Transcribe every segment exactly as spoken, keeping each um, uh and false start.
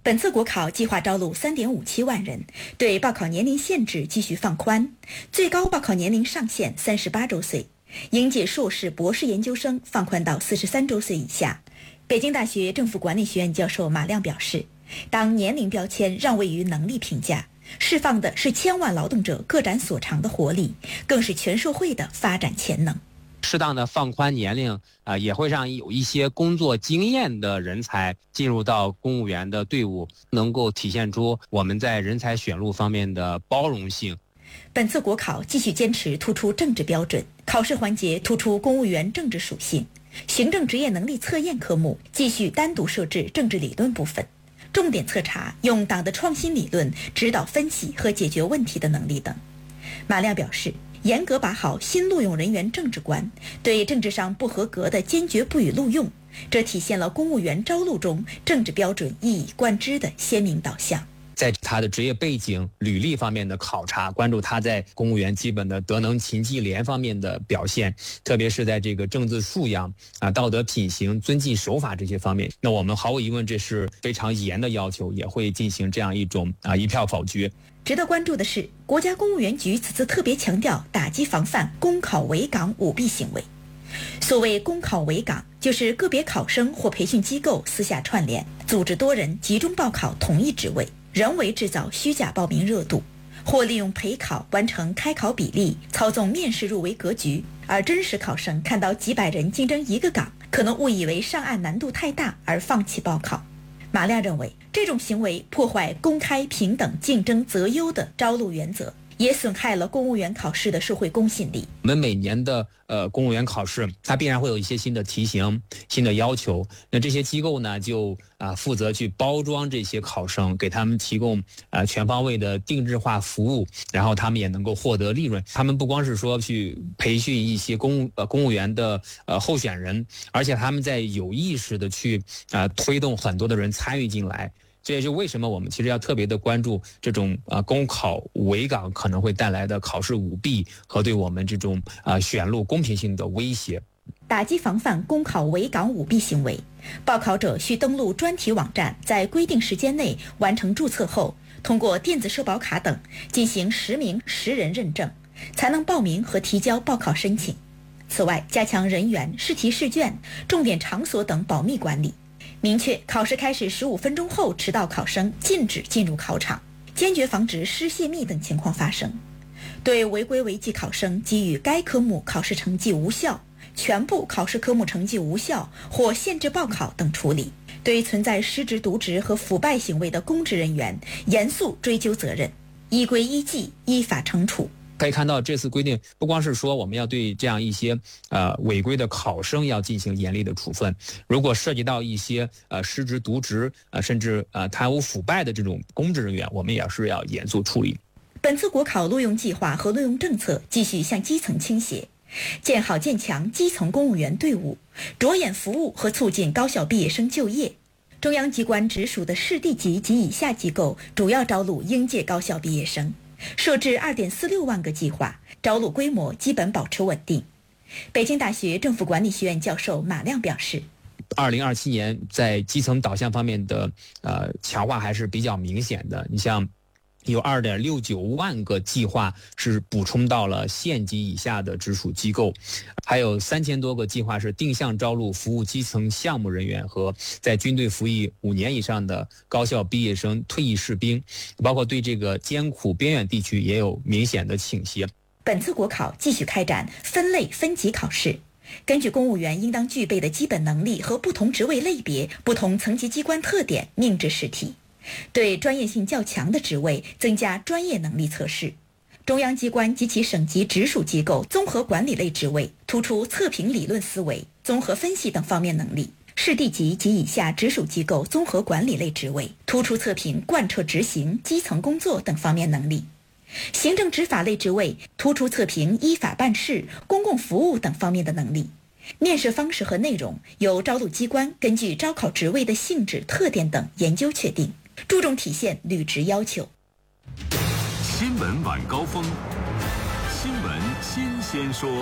本次国考计划招录 三点五七万人，对报考年龄限制继续放宽，最高报考年龄上限三十八周岁，应届硕士、博士研究生放宽到四十三周岁以下。北京大学政府管理学院教授马亮表示，当年龄标签让位于能力评价，释放的是千万劳动者各展所长的活力，更是全社会的发展潜能。 适当的放宽年龄啊、呃，也会让有一些工作经验的人才进入到公务员的队伍，能够体现出我们在人才选录方面的包容性。 本次国考继续坚持突出政治标准，考试环节突出公务员政治属性，行政职业能力测验科目继续单独设置政治理论部分，重点测查用党的创新理论指导分析和解决问题的能力等。马亮表示，严格把好新录用人员政治观，对政治上不合格的坚决不予录用，这体现了公务员招录中政治标准一以贯之的鲜明导向。 在他的职业背景、履历方面的考察，关注他在公务员基本的德能勤绩廉方面的表现，特别是在这个政治素养啊、道德品行、遵纪守法这些方面。那我们毫无疑问，这是非常严的要求，也会进行这样一种啊一票否决。 值得关注的是，国家公务员局此次特别强调打击防范公考围岗舞弊行为。所谓公考围岗，就是个别考生或培训机构私下串联，组织多人集中报考同一职位，人为制造虚假报名热度，或利用陪考完成开考比例，操纵面试入围格局，而真实考生看到几百人竞争一个岗，可能误以为上岸难度太大而放弃报考。马亮认为，这种行为破坏公开、平等、竞争择优的招录原则，也损害了公务员考试的社会公信力。 我们每年的呃公务员考试，它必然会有一些新的题型、新的要求。那这些机构呢，就啊、呃、负责去包装这些考生，给他们提供呃全方位的定制化服务，然后他们也能够获得利润。他们不光是说去培训一些公呃公务员的呃候选人，而且他们在有意识的去啊、呃、推动很多的人参与进来。这也就为什么我们其实要特别的关注这种啊公考围岗可能会带来的考试舞弊和对我们这种啊选录公平性的威胁。 打击防范公考围岗舞弊行为，报考者需登录专题网站，在规定时间内完成注册后，通过电子社保卡等进行实名实人认证，才能报名和提交报考申请。此外，加强人员、试题试卷、重点场所等保密管理。明确考试开始十五分钟后迟到考生禁止进入考场，坚决防止失泄密等情况发生。对违规违纪考生给予该科目考试成绩无效、全部考试科目成绩无效或限制报考等处理。对存在失职渎职和腐败行为的公职人员，严肃追究责任，依规依纪依法惩处。 可以看到，这次规定不光是说我们要对这样一些呃违规的考生要进行严厉的处分，如果涉及到一些呃失职渎职呃甚至呃贪污腐败的这种公职人员，我们也是要严肃处理。 本次国考录用计划和录用政策继续向基层倾斜，建好建强基层公务员队伍，着眼服务和促进高校毕业生就业。中央机关直属的市地级及以下机构主要招录应届高校毕业生，设置 二点四六万个计划，招录规模基本保持稳定。北京大学政府管理学院教授马亮表示， 二零二七年在基层导向方面的呃强化还是比较明显的。你像有 二点六九万个计划是补充到了县级以下的直属机构，还有三千多个计划是定向招录服务基层项目人员和在军队服役五年以上的高校毕业生、退役士兵，包括对这个艰苦边远地区也有明显的倾斜。 本次国考继续开展分类分级考试，根据公务员应当具备的基本能力和不同职位类别、不同层级机关特点命制试题，对专业性较强的职位增加专业能力测试。中央机关及其省级直属机构综合管理类职位突出测评理论思维、综合分析等方面能力；市地级及以下直属机构综合管理类职位突出测评贯彻执行、基层工作等方面能力；行政执法类职位突出测评依法办事、公共服务等方面的能力。面试方式和内容由招录机关根据招考职位的性质、特点等研究确定，注重体现履职要求。 新闻晚高峰，新闻新鲜说。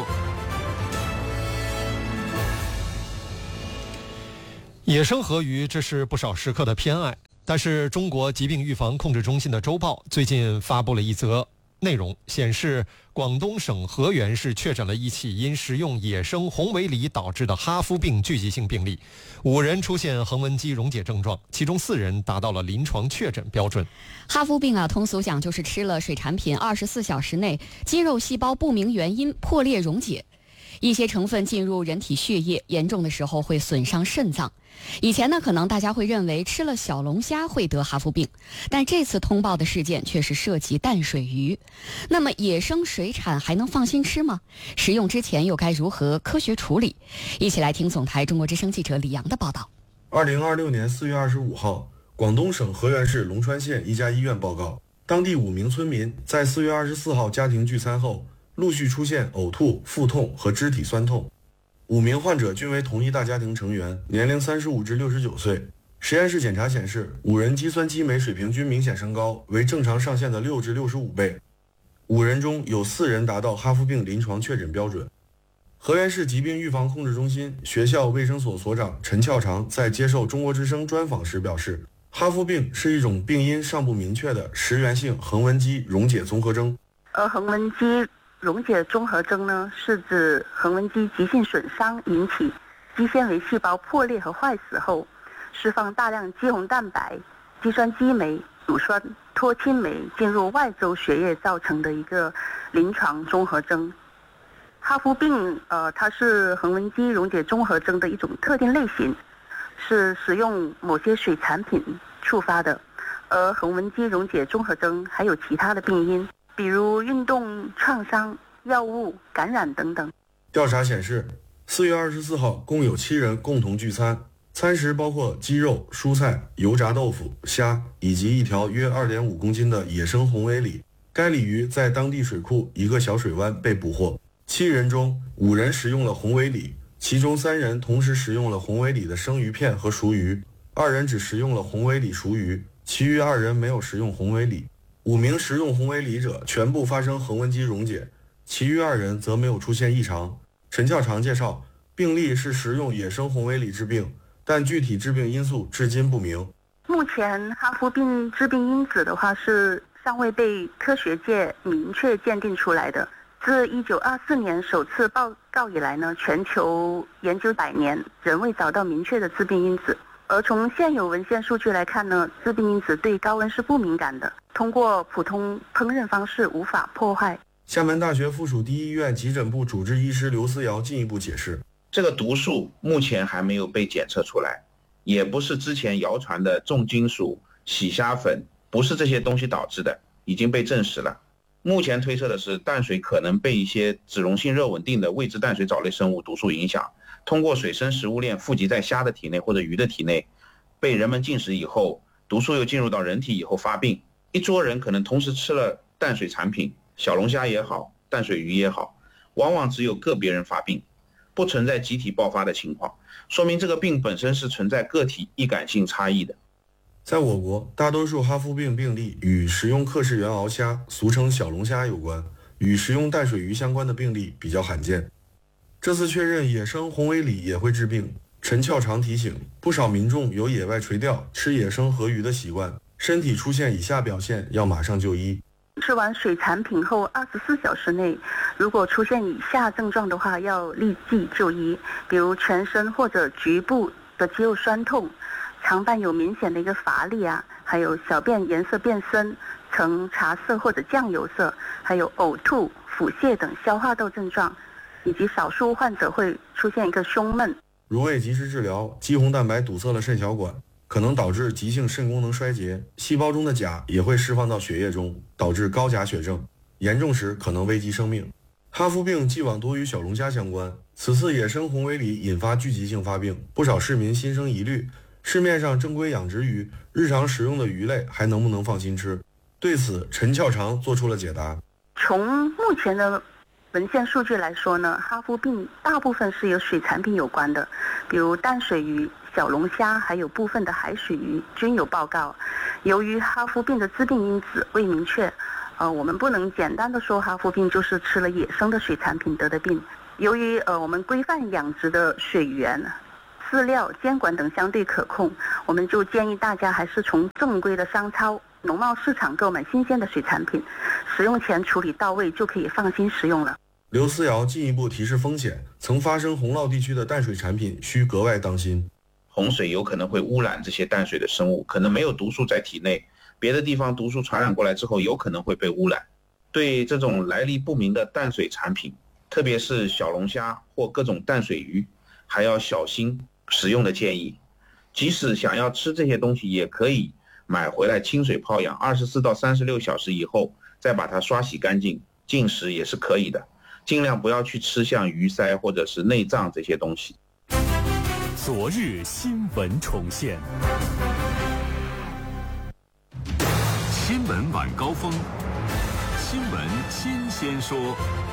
野生河鱼，这是不少食客的偏爱。 但是中国疾病预防控制中心的周报最近发布了一则内容，显示广东省河源市确诊了一起因食用野生红尾狸导致的哈夫病聚集性病例，五人出现横纹肌溶解症状，其中四人达到了临床确诊标准。 哈夫病啊，通俗讲就是吃了水产品二十四小时内肌肉细胞不明原因破裂溶解，一些成分进入人体血液，严重的时候会损伤肾脏。以前呢，可能大家会认为吃了小龙虾会得哈夫病，但这次通报的事件却是涉及淡水鱼。那么野生水产还能放心吃吗？食用之前又该如何科学处理？一起来听总台中国之声记者李阳的报道。 二零二六年四月二十五号，广东省河源市龙川县一家医院报告，当地五名村民在四月二十四号家庭聚餐后，陆续出现呕吐、腹痛和肢体酸痛。五名患者均为同一大家庭成员，年龄三十五至六十九岁。实验室检查显示，五人肌酸激酶水平均明显升高，为正常上限的六至六十五倍。五人中有四人达到哈夫病临床确诊标准。河源市疾病预防控制中心学校卫生所所长陈翘长在接受中国之声专访时表示，哈夫病是一种病因尚不明确的食源性横纹肌溶解综合征。 而横纹肌溶解综合征呢，是指横纹肌急性损伤引起肌纤维细胞破裂和坏死后，释放大量肌红蛋白、肌酸激酶、乳酸脱氢酶进入外周血液造成的一个临床综合征。哈夫病，呃，它是横纹肌溶解综合征的一种特定类型，是食用某些水产品触发的。而横纹肌溶解综合征还有其他的病因，比如运动创伤、药物感染等等。 调查显示，四月二十四号共有七人共同聚餐，餐食包括鸡肉、蔬菜、油炸豆腐、虾以及一条约二点五公斤的野生红尾鲤。该鲤鱼在当地水库一个小水湾被捕获。七人中，五人食用了红尾鲤，其中三人同时食用了红尾鲤的生鱼片和熟鱼，二人只食用了红尾鲤熟鱼，其余二人没有食用红尾鲤。五名食用红尾鲤者全部发生横纹肌溶解，其余二人则没有出现异常。陈翘长介绍，病例是食用野生红尾鲤致病，但具体致病因素至今不明。 目前哈夫病致病因子的话是尚未被科学界明确鉴定出来的。自一九二四年首次报告以来呢，全球研究百年仍未找到明确的致病因子。而从现有文献数据来看呢，致病因子对高温是不敏感的，通过普通烹饪方式无法破坏。 厦门大学附属第一医院急诊部主治医师刘思瑶进一步解释， 这个毒素目前还没有被检测出来，也不是之前谣传的重金属、洗虾粉，不是这些东西导致的，已经被证实了。目前推测的是，淡水可能被一些脂溶性热稳定的未知淡水藻类生物毒素影响，通过水生食物链富集在虾的体内或者鱼的体内，被人们进食以后，毒素又进入到人体以后发病。一桌人可能同时吃了淡水产品，小龙虾也好，淡水鱼也好，往往只有个别人发病，不存在集体爆发的情况，说明这个病本身是存在个体易感性差异的。 在我国，大多数哈夫病病例与食用克氏原螯虾，俗称小龙虾有关，与食用淡水鱼相关的病例比较罕见。这次确认野生红尾鲤也会致病，陈翘长提醒，不少民众有野外垂钓、吃野生河鱼的习惯，身体出现以下表现要马上就医。 吃完水产品后二十四小时内，如果出现以下症状的话，要立即就医，比如全身或者局部的肌肉酸痛，常伴有明显的一个乏力啊，还有小便颜色变深，呈茶色或者酱油色，还有呕吐、腹泻等消化道症状，以及少数患者会出现一个胸闷。 如未及时治疗，肌红蛋白堵塞了肾小管，可能导致急性肾功能衰竭，细胞中的钾也会释放到血液中，导致高钾血症，严重时可能危及生命。哈夫病既往多与小龙虾相关，此次野生红尾鲤引发聚集性发病，不少市民心生疑虑，市面上正规养殖鱼、日常食用的鱼类还能不能放心吃？对此，陈翘长做出了解答。 从目前的文献数据来说呢，哈夫病大部分是由水产品有关的，比如淡水鱼、小龙虾，还有部分的海水鱼均有报告。由于哈夫病的致病因子未明确，呃，我们不能简单的说哈夫病就是吃了野生的水产品得的病。由于呃我们规范养殖的水源饲料、监管等相对可控，我们就建议大家还是从正规的商超、农贸市场购买新鲜的水产品，使用前处理到位就可以放心食用了。 刘思瑶进一步提示风险，曾发生洪涝地区的淡水产品需格外当心。 洪水有可能会污染这些淡水的生物，可能没有毒素在体内，别的地方毒素传染过来之后有可能会被污染。对这种来历不明的淡水产品，特别是小龙虾或各种淡水鱼，还要小心食用的建议。即使想要吃这些东西，也可以买回来清水泡养，二十四到三十六小时以后再把它刷洗干净，进食也是可以的。尽量不要去吃像鱼鳃或者是内脏这些东西。 昨日新闻重现，新闻晚高峰，新闻新鲜说。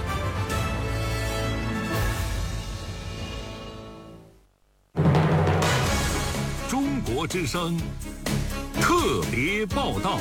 中国之声特别报道。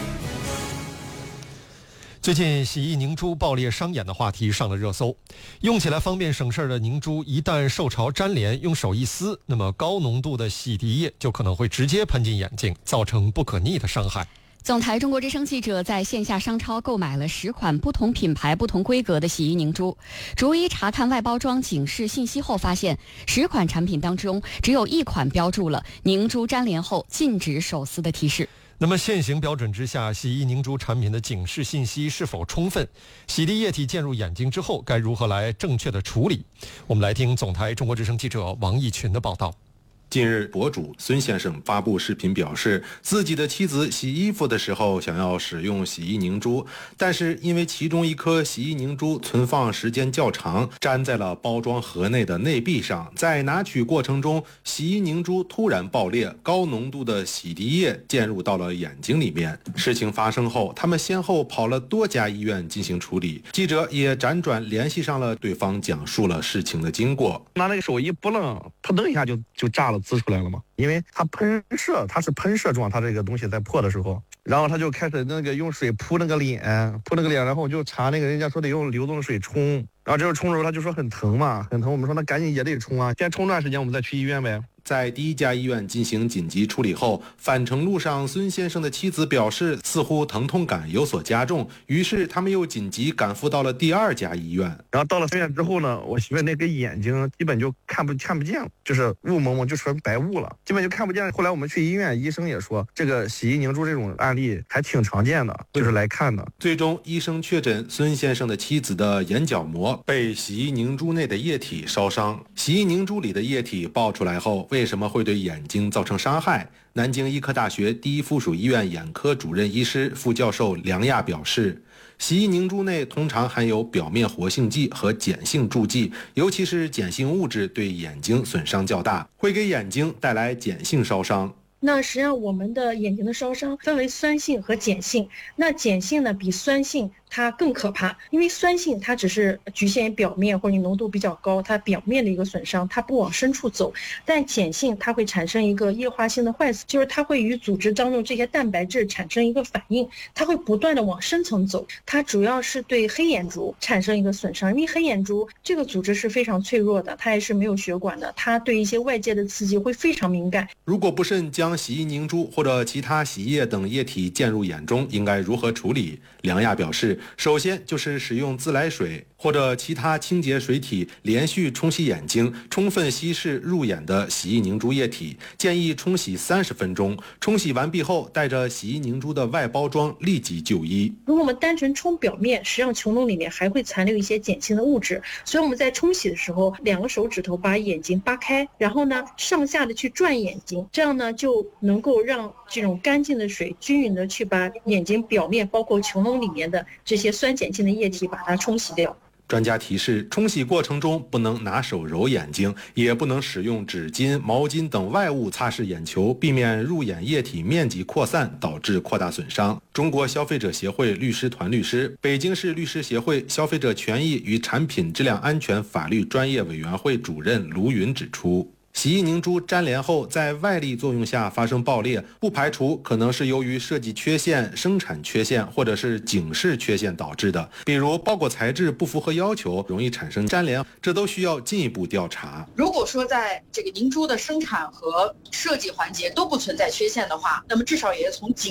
最近洗衣凝珠爆裂伤眼的话题上了热搜，用起来方便省事的凝珠一旦受潮粘连，用手一撕，那么高浓度的洗涤液就可能会直接喷进眼睛，造成不可逆的伤害。 总台中国之声记者在线下商超购买了十款不同品牌、不同规格的洗衣凝珠，逐一查看外包装警示信息后，发现十款产品当中只有一款标注了凝珠粘连后禁止手撕的提示。 那么现行标准之下，洗衣凝珠产品的警示信息是否充分？洗涤液体进入眼睛之后，该如何来正确的处理？我们来听总台中国之声记者王义群的报道。 近日，博主孙先生发布视频表示，自己的妻子洗衣服的时候想要使用洗衣凝珠，但是因为其中一颗洗衣凝珠存放时间较长，粘在了包装盒内的内壁上，在拿取过程中，洗衣凝珠突然爆裂，高浓度的洗涤液溅入到了眼睛里面。事情发生后，他们先后跑了多家医院进行处理，记者也辗转联系上了对方，讲述了事情的经过。 拿那个手一拨楞，扑腾一下就就炸了，滋出来了嘛。因为它喷射，它是喷射状，它这个东西在破的时候，然后他就开始那个用水扑那个脸，扑那个脸，然后我就查那个人家说得用流动水冲，然后这时候冲的时候他就说很疼嘛，很疼。我们说那赶紧也得冲啊，先冲段时间我们再去医院呗。 在第一家医院进行紧急处理后，返程路上孙先生的妻子表示似乎疼痛感有所加重，于是他们又紧急赶赴到了第二家医院。 然后到了医院之后呢，我媳妇那个眼睛基本就看不看不见了，就是雾蒙蒙，就成白雾了，基本就看不见。后来我们去医院，医生也说这个洗衣凝珠这种案例还挺常见的，就是来看的。 最终医生确诊孙先生的妻子的眼角膜被洗衣凝珠内的液体烧伤。洗衣凝珠里的液体爆出来后，为什么会对眼睛造成伤害？南京医科大学第一附属医院眼科主任医师、副教授梁亚表示，洗衣凝珠内通常含有表面活性剂和碱性助剂，尤其是碱性物质对眼睛损伤较大，会给眼睛带来碱性烧伤。 那实际上我们的眼睛的烧伤分为酸性和碱性，那碱性呢比酸性它更可怕，因为酸性它只是局限于表面或者浓度比较高，它表面的一个损伤，它不往深处走。但碱性它会产生一个液化性的坏死，就是它会与组织当中这些蛋白质产生一个反应，它会不断的往深层走。它主要是对黑眼珠产生一个损伤，因为黑眼珠这个组织是非常脆弱的，它也是没有血管的，它对一些外界的刺激会非常敏感。 如果不慎将洗衣凝珠或者其他洗液等液体溅入眼中，应该如何处理？梁亚表示，首先就是使用自来水或者其他清洁水体连续冲洗眼睛，充分稀释入眼的洗衣凝珠液体，建议冲洗三十分钟。冲洗完毕后，带着洗衣凝珠的外包装立即就医。 如果我们单纯冲表面，实际上穹窿里面还会残留一些碱性的物质，所以我们在冲洗的时候，两个手指头把眼睛扒开，然后呢上下的去转眼睛，这样呢就能够让这种干净的水均匀的去把眼睛表面包括穹窿里面的这些酸碱性的液体把它冲洗掉。 专家提示，冲洗过程中不能拿手揉眼睛，也不能使用纸巾、毛巾等外物擦拭眼球，避免入眼液体面积扩散，导致扩大损伤。中国消费者协会律师团律师、北京市律师协会消费者权益与产品质量安全法律专业委员会主任卢云指出， 洗衣凝珠粘连后在外力作用下发生爆裂，不排除可能是由于设计缺陷、生产缺陷或者是警示缺陷导致的，比如包裹材质不符合要求，容易产生粘连，这都需要进一步调查。 如果说在这个凝珠的生产和设计环节都不存在缺陷的话，那么至少也从警